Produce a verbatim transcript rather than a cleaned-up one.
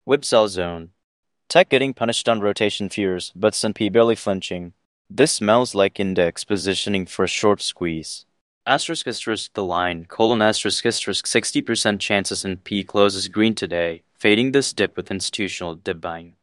Whipsell zone. Tech getting punished on rotation fears, but S and P barely flinching. This smells like index positioning for a short squeeze. Asterisk asterisk the line, colon asterisk asterisk sixty percent chance S and P closes green today, fading this dip with institutional dip buying.